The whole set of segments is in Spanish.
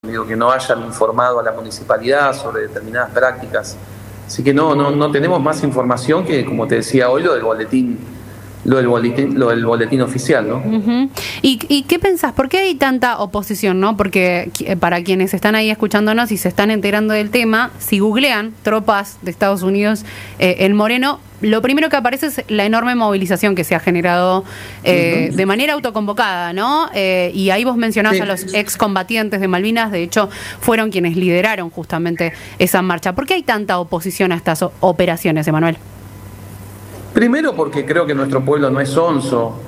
Digo, que no hayan informado a la municipalidad sobre determinadas prácticas. Así que no tenemos más información que, como te decía hoy, lo del boletín oficial, ¿no? Uh-huh. ¿Y qué pensás? ¿Por qué hay tanta oposición, no? Porque para quienes están ahí escuchándonos y se están enterando del tema, si googlean tropas de Estados Unidos en Moreno, lo primero que aparece es la enorme movilización que se ha generado de manera autoconvocada, ¿no? Y ahí vos mencionás a los excombatientes de Malvinas, de hecho, fueron quienes lideraron justamente esa marcha. ¿Por qué hay tanta oposición a estas operaciones, Emanuel? Primero porque creo que nuestro pueblo no es sonso,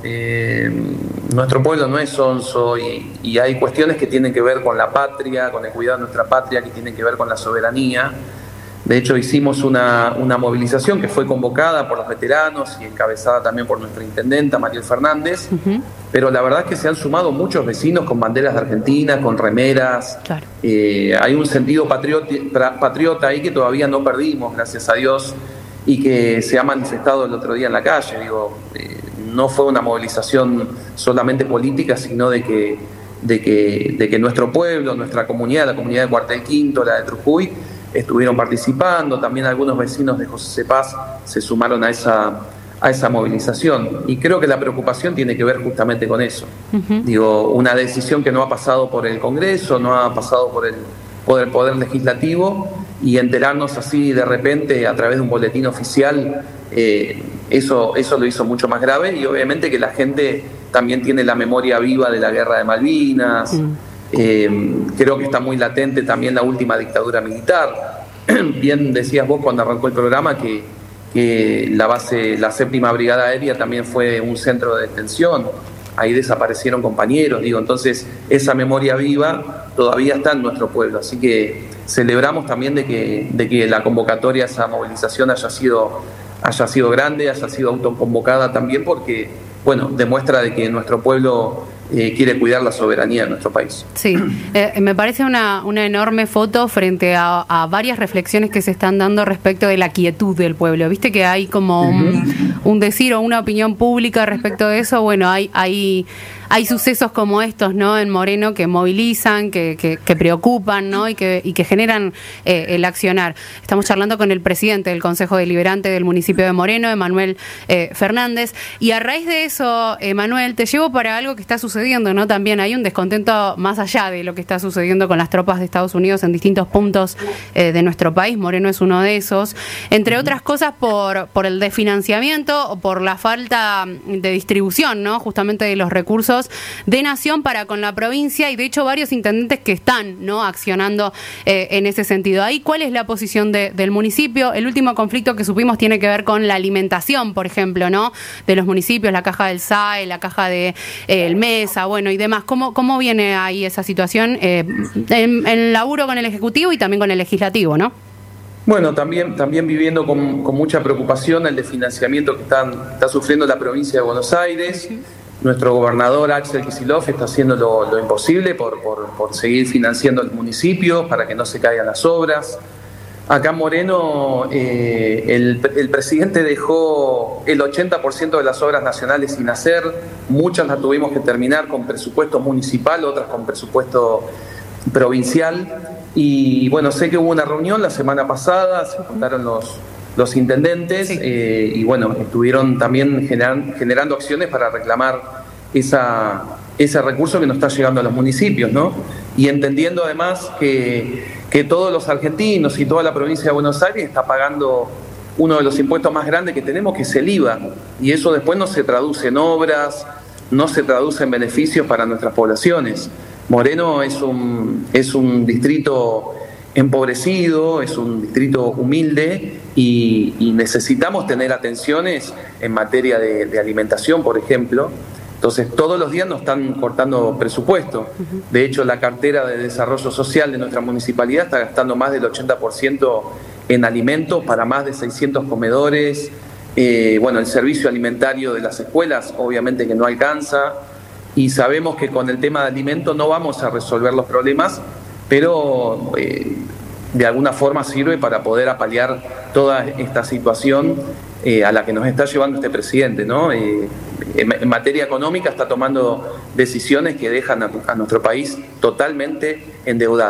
y hay cuestiones que tienen que ver con la patria, con el cuidado de nuestra patria, que tienen que ver con la soberanía. De hecho, hicimos una movilización que fue convocada por los veteranos y encabezada también por nuestra intendenta, Mariel Fernández, pero la verdad es que se han sumado muchos vecinos con banderas de Argentina, con remeras. Claro. Hay un sentido patriota ahí que todavía no perdimos, gracias a Dios, y que se ha manifestado el otro día en la calle. No fue una movilización solamente política, sino de que nuestro pueblo, nuestra comunidad, la comunidad de Cuartel Quinto, la de Trujuy, estuvieron participando. También algunos vecinos de José Cepaz se sumaron a esa movilización, y creo que la preocupación tiene que ver justamente con eso. Una decisión que no ha pasado por el Congreso, no ha pasado por el Poder Legislativo, y enterarnos así de repente a través de un boletín oficial, eso lo hizo mucho más grave. Y obviamente que la gente también tiene la memoria viva de la guerra de Malvinas. Creo que está muy latente también la última dictadura militar. Bien decías vos cuando arrancó el programa que la 7ª Brigada Aérea también fue un centro de detención. Ahí desaparecieron compañeros, entonces esa memoria viva todavía está en nuestro pueblo. Así que celebramos también de que la convocatoria a esa movilización haya sido grande, haya sido autoconvocada también, porque demuestra de que nuestro pueblo quiere cuidar la soberanía de nuestro país. Sí, me parece una enorme foto frente a varias reflexiones que se están dando respecto de la quietud del pueblo. Viste que hay como un decir o una opinión pública respecto de eso. Bueno, hay sucesos como estos, ¿no? En Moreno, que movilizan, que preocupan, ¿no? Y que generan el accionar. Estamos charlando con el presidente del Consejo Deliberante del municipio de Moreno, Emanuel Fernández. Y a raíz de eso, Emanuel, te llevo para algo que está sucediendo, ¿no? También hay un descontento más allá de lo que está sucediendo con las tropas de Estados Unidos en distintos puntos de nuestro país. Moreno es uno de esos. Entre otras cosas por el desfinanciamiento o por la falta de distribución, ¿no? Justamente de los recursos de Nación para con la provincia, y de hecho varios intendentes que están, ¿no?, accionando en ese sentido. Ahí, ¿cuál es la posición del municipio? El último conflicto que supimos tiene que ver con la alimentación, por ejemplo, ¿no?, de los municipios, la caja del SAE, la caja de el MESA, y demás. ¿Cómo viene ahí esa situación en laburo con el Ejecutivo y también con el Legislativo, ¿no? Bueno, también viviendo con mucha preocupación el desfinanciamiento que está sufriendo la provincia de Buenos Aires. Nuestro gobernador Axel Kicillof está haciendo lo imposible por seguir financiando el municipio para que no se caigan las obras. Acá en Moreno el presidente dejó el 80% de las obras nacionales sin hacer. Muchas las tuvimos que terminar con presupuesto municipal, otras con presupuesto provincial. Y sé que hubo una reunión la semana pasada, se juntaron los intendentes, estuvieron también generando acciones para reclamar ese recurso que nos está llegando a los municipios, ¿no? Y entendiendo además que todos los argentinos y toda la provincia de Buenos Aires está pagando uno de los impuestos más grandes que tenemos, que es el IVA, y eso después no se traduce en obras, no se traduce en beneficios para nuestras poblaciones. Moreno es un distrito empobrecido, es un distrito humilde, y necesitamos tener atenciones en materia de alimentación, por ejemplo. Entonces, todos los días nos están cortando presupuesto. De hecho, la cartera de desarrollo social de nuestra municipalidad está gastando más del 80% en alimentos para más de 600 comedores. El servicio alimentario de las escuelas obviamente que no alcanza, y sabemos que con el tema de alimentos no vamos a resolver los problemas, pero de alguna forma sirve para poder apalear toda esta situación a la que nos está llevando este presidente, ¿no? En materia económica está tomando decisiones que dejan a nuestro país totalmente endeudado.